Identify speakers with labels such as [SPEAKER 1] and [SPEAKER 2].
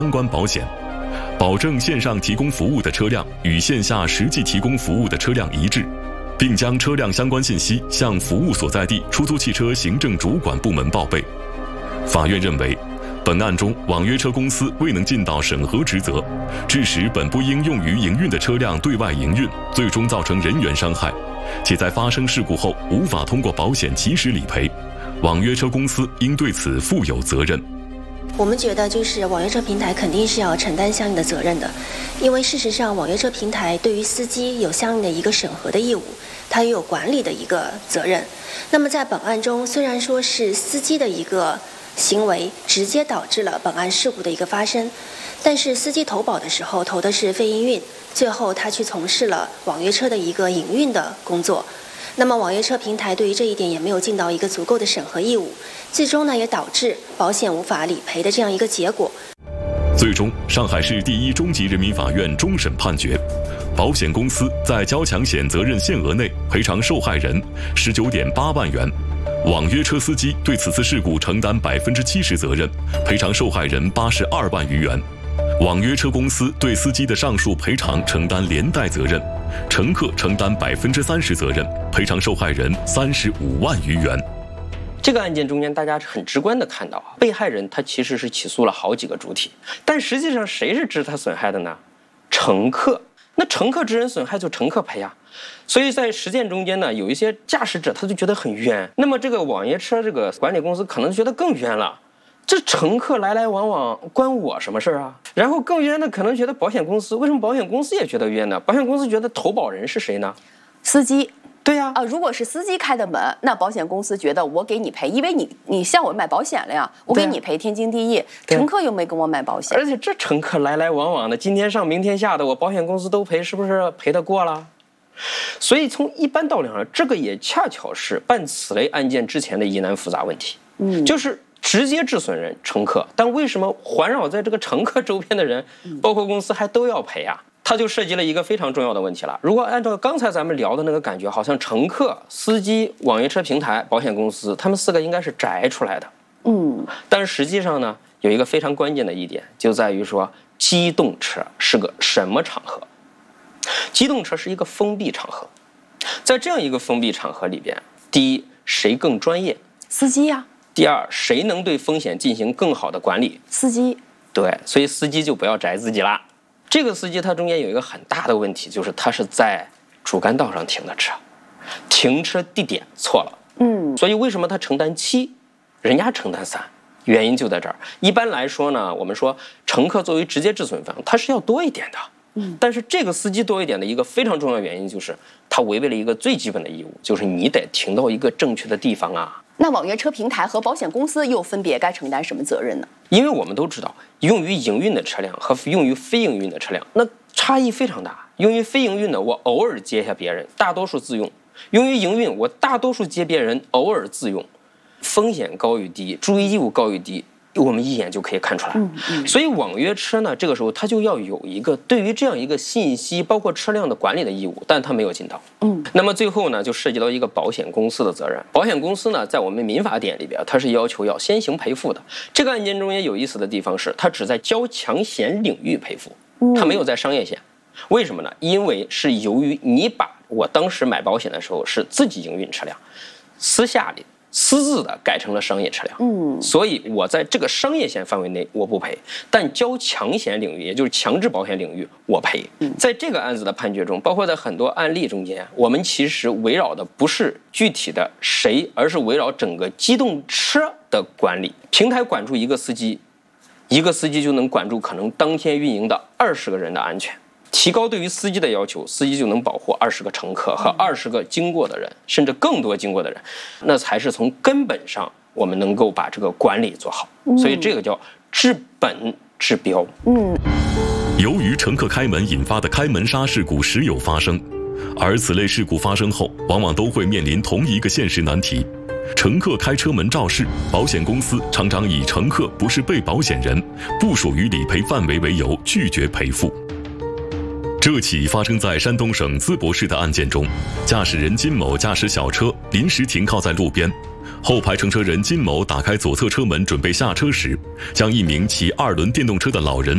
[SPEAKER 1] 相关保险，保证线上提供服务的车辆与线下实际提供服务的车辆一致，并将车辆相关信息向服务所在地出租汽车行政主管部门报备。法院认为，本案中网约车公司未能尽到审核职责，致使本不应用于营运的车辆对外营运，最终造成人员伤害，且在发生事故后无法通过保险及时理赔，网约车公司应对此负有责任。
[SPEAKER 2] 我们觉得就是网约车平台肯定是要承担相应的责任的，因为事实上网约车平台对于司机有相应的一个审核的义务，它也有管理的一个责任。那么在本案中，虽然说是司机的一个行为直接导致了本案事故的一个发生，但是司机投保的时候投的是非营运，最后他去从事了网约车的一个营运的工作，那么网约车平台对于这一点也没有尽到一个足够的审核义务，最终呢也导致保险无法理赔的这样一个结果。
[SPEAKER 1] 最终，上海市第一中级人民法院终审判决，保险公司在交强险责任限额内赔偿受害人19.8万元，网约车司机对此次事故承担70%责任，赔偿受害人82万余元。网约车公司对司机的上述赔偿承担连带责任，乘客承担30%责任，赔偿受害人35万余元。
[SPEAKER 3] 这个案件中间，大家很直观的看到，被害人他其实是起诉了好几个主体，但实际上谁是致他损害的呢？乘客。那乘客致人损害就乘客赔啊。所以在实践中间呢，有一些驾驶者他就觉得很冤，那么这个网约车这个管理公司可能觉得更冤了。这乘客来来往往关我什么事啊？然后更冤的可能觉得保险公司，为什么保险公司也觉得冤呢？保险公司觉得投保人是谁呢？
[SPEAKER 4] 司机。
[SPEAKER 3] 对呀，
[SPEAKER 4] 如果是司机开的门，那保险公司觉得我给你赔，因为你向我买保险了呀，我给你赔天经地义。乘客又没跟我买保险，
[SPEAKER 3] 而且这乘客来来往往的，今天上明天下的，我保险公司都赔，是不是赔得过了？所以从一般道理上，这个也恰巧是办此类案件之前的疑难复杂问题。就是直接致损人乘客，但为什么环绕在这个乘客周边的人，包括公司还都要赔啊？它就涉及了一个非常重要的问题了。如果按照刚才咱们聊的那个感觉，好像乘客、司机、网约车平台、保险公司，他们4个应该是摘出来的。但是实际上呢，有一个非常关键的一点，就在于说，机动车是个什么场合？机动车是一个封闭场合，在这样一个封闭场合里边，第一，谁更专业？
[SPEAKER 4] 司机呀。
[SPEAKER 3] 第二，谁能对风险进行更好的管理？
[SPEAKER 4] 司机。对，
[SPEAKER 3] 所以司机就不要摘自己啦。这个司机他中间有一个很大的问题，就是他是在主干道上停的车，停车地点错了。所以为什么他承担7，人家承担3？原因就在这儿。一般来说呢，我们说乘客作为直接致损方，他是要多一点的。但是这个司机多一点的一个非常重要的原因，就是他违背了一个最基本的义务，就是你得停到一个正确的地方啊。
[SPEAKER 4] 那网约车平台和保险公司又分别该承担什么责任呢？
[SPEAKER 3] 因为我们都知道，用于营运的车辆和用于非营运的车辆，那差异非常大。用于非营运的，我偶尔接下别人，大多数自用；用于营运，我大多数接别人，偶尔自用。风险高与低，注意义务高与低，我们一眼就可以看出来。所以网约车呢，这个时候它就要有一个对于这样一个信息，包括车辆的管理的义务，但它没有尽到。那么最后呢，就涉及到一个保险公司的责任。保险公司呢，在我们民法典里边，它是要求要先行赔付的。这个案件中也有意思的地方是，它只在交强险领域赔付，它没有在商业险。为什么呢？因为是由于你把我当时买保险的时候是自己营运车辆，私下里私自的改成了商业车辆，所以我在这个商业险范围内我不赔，但交强险领域，也就是强制保险领域我赔。在这个案子的判决中，包括在很多案例中间，我们其实围绕的不是具体的谁，而是围绕整个机动车的管理。平台管住一个司机就能管住可能当天运营的20个人的安全。提高对于司机的要求，司机就能保护20个乘客和20个经过的人，甚至更多经过的人，那才是从根本上我们能够把这个管理做好。所以这个叫治本治标。
[SPEAKER 1] 由于乘客开门引发的开门杀事故时有发生，而此类事故发生后，往往都会面临同一个现实难题：乘客开车门肇事，保险公司常常以乘客不是被保险人，不属于理赔范围为由拒绝赔付。这起发生在山东省淄博市的案件中，驾驶人金某驾驶小车临时停靠在路边，后排乘车人金某打开左侧车门准备下车时，将一名骑2轮电动车的老人